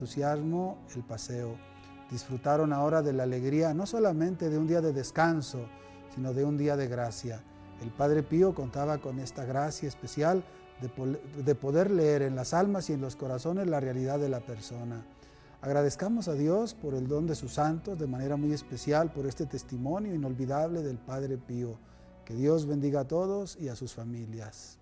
entusiasmo el paseo. Disfrutaron ahora de la alegría no solamente de un día de descanso, sino de un día de gracia. El Padre Pío contaba con esta gracia especial de poder leer en las almas y en los corazones la realidad de la persona. Agradezcamos a Dios por el don de sus santos, de manera muy especial por este testimonio inolvidable del Padre Pío. Que Dios bendiga a todos y a sus familias.